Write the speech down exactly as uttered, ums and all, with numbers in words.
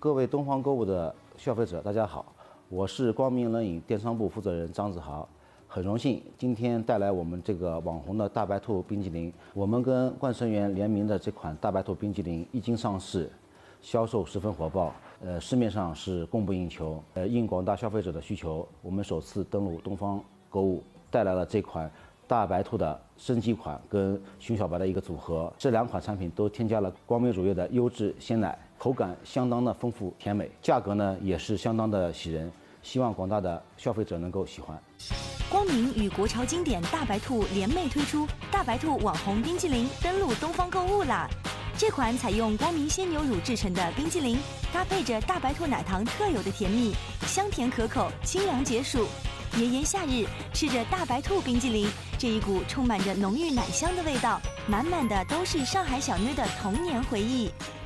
各位东方购物的消费者，大家好，我是光明冷饮电商部负责人张子豪。很荣幸今天带来我们这个网红的大白兔冰激凌。我们跟冠生园联名的这款大白兔冰激凌一经上市，销售十分火爆，呃，市面上是供不应求。呃，应广大消费者的需求，我们首次登陆东方购物，带来了这款大白兔的升级款跟熊小白的一个组合。这两款产品都添加了光明乳业的优质鲜奶，口感相当的丰富甜美，价格呢也是相当的喜人，希望广大的消费者能够喜欢。 光明与国潮经典大白兔联袂推出大白兔网红冰淇淋，登陆东方购物啦！这款采用光明鲜牛乳制成的冰淇淋，搭配着大白兔奶糖特有的甜蜜，香甜可口，清凉解暑。炎炎夏日，吃着大白兔冰激凌，这一股充满着浓郁奶香的味道，满满的都是上海小妞的童年回忆。